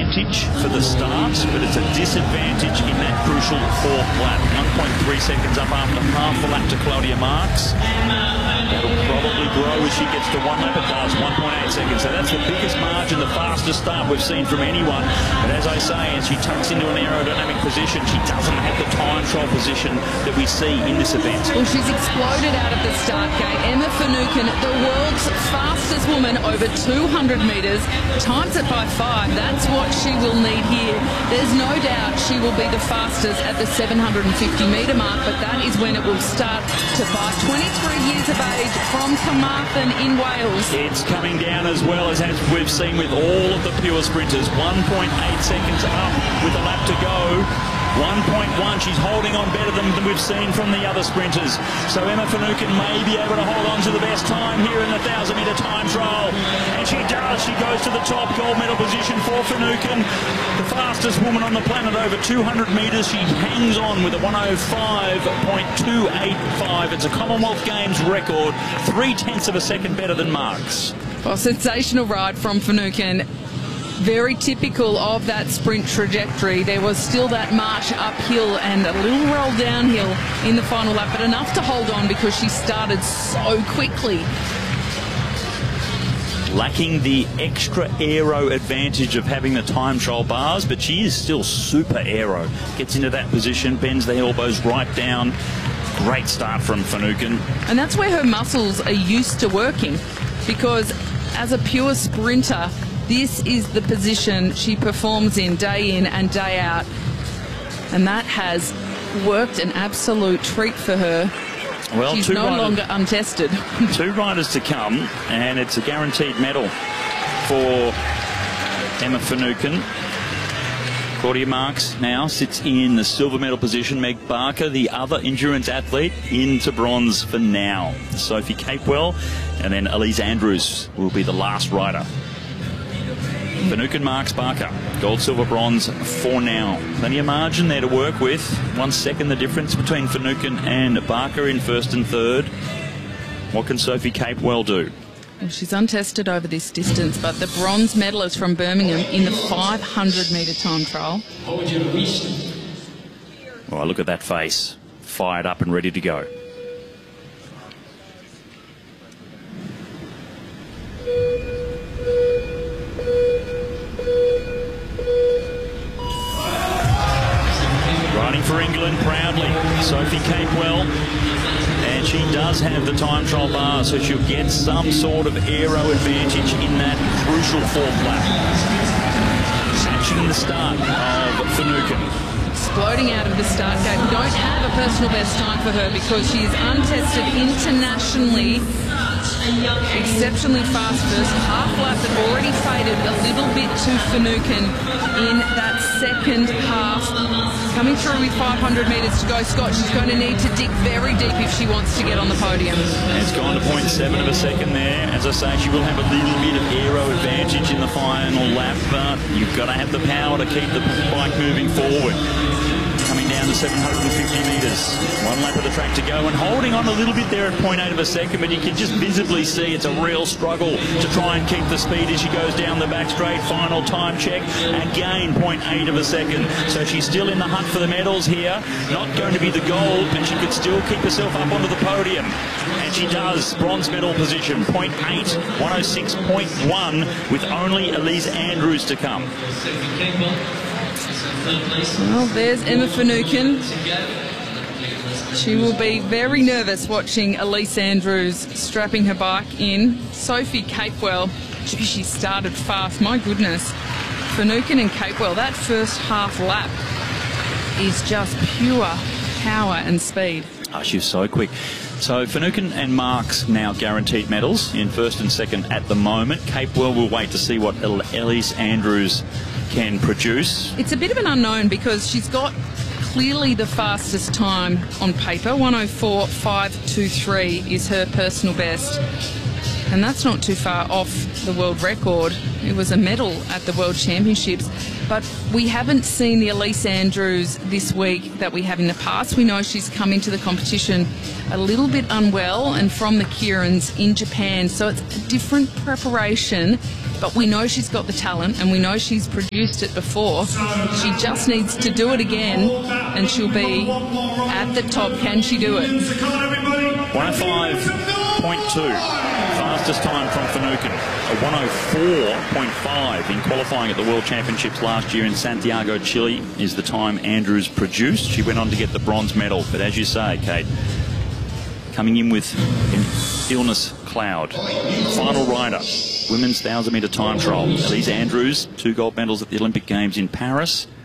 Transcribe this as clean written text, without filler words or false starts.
advantage for the start, but it's a disadvantage in that crucial fourth lap. 1.3 seconds up after half the lap to Claudia Marx. That'll probably grow as she gets to one lap. It does, 1.8 seconds. So that's the biggest margin, the fastest start we've seen from anyone. But as I say, as she tucks into an aerodynamic position, she doesn't have the time trial position that we see in this event. Well, she's exploded out of the start gate. Emma Finucane, the world's fastest woman over 200 metres, times it by 5. That's what she will need here. There's no doubt she will be the fastest at the 750-metre mark, but that is when it will start to bite. 23 years of age from Carmarthen in Wales. It's coming down as well as we've seen with all of the pure sprinters. 1.8 seconds up with a lap to go. 1.1, she's holding on better than we've seen from the other sprinters. So Emma Finucane may be able to hold on to the best time here in the 1,000-metre time trial. And she does. She goes to the top gold medal position for Finucane. The fastest woman on the planet over 200 metres. She hangs on with a 105.285. It's a Commonwealth Games record. 0.3 of a second better than Marx. Well, sensational ride from Finucane. Very typical of that sprint trajectory. There was still that march uphill and a little roll downhill in the final lap, but enough to hold on because she started so quickly. Lacking the extra aero advantage of having the time trial bars, but she is still super aero. Gets into that position, bends the elbows right down. Great start from Finucane. And that's where her muscles are used to working, because as a pure sprinter, this is the position she performs in and day out. And that has worked an absolute treat for her. Well, she's no longer untested. 2 riders to come, and it's a guaranteed medal for Emma Finucane. Claudia Marx now sits in the silver medal position. Meg Barker, the other endurance athlete, into bronze for now. Sophie Capewell, and then Elise Andrews will be the last rider. Finucane, Marx, Barker, gold, silver, bronze for now. Plenty of margin there to work with. 1 second the difference between Finucane and Barker in first and third. What can Sophie Capewell do? Well, she's untested over this distance, but the bronze medalist from Birmingham in the 500-metre time trial. Well, look at that face. Fired up and ready to go. Riding for England proudly, Sophie Capewell. And she does have the time trial bar, so she'll get some sort of aero advantage in that crucial fourth lap. Matching the start of Finucane. Exploding out of the start gate. We don't have a personal best time for her because she is untested internationally. Exceptionally fast first half lap, but already faded a little bit to Finucane in that second half. Coming through with 500 metres to go, Scott, she's going to need to dig very deep if she wants to get on the podium. It's gone to 0.7 of a second there. As I say, she will have a little bit of aero advantage in the final lap, but you've got to have the power to keep the bike moving forward. Coming down to 750 metres. 1 lap of the track to go, and holding on a little bit there at 0.8 of a second, but you can just visibly see it's a real struggle to try and keep the speed as she goes down the back straight. Final time check, again 0.8 of a second. So she's still in the hunt for the medals here. Not going to be the gold, but she could still keep herself up onto the podium. And she does. Bronze medal position, 0.8, 106.1, with only Elise Andrews to come. Well, there's Emma Finucane. She will be very nervous watching Elise Andrews strapping her bike in. Sophie Capewell, gee, she started fast, my goodness. Finucane and Capewell, that first half lap is just pure power and speed. Oh, she was so quick. So Finucane and Marx now guaranteed medals in first and second at the moment. Capewell will wait to see what Elise Andrews can produce. It's a bit of an unknown because she's got clearly the fastest time on paper. 104.523 is her personal best. And that's not too far off the world record. It was a medal at the World Championships. But we haven't seen the Elise Andrews this week that we have in the past. We know she's come into the competition a little bit unwell and from the Keirans in Japan. So it's a different preparation But we know she's got the talent, and we know she's produced it before. She just needs to do it again, and she'll be at the top. Can she do it? 105.2. Fastest time from Finucane. A 104.5 in qualifying at the World Championships last year in Santiago, Chile is the time Andrews produced. She went on to get the bronze medal. But as you say, Kate, coming in with an illness cloud. Final rider, women's 1,000-metre time trial. Elise Andrews, 2 gold medals at the Olympic Games in Paris.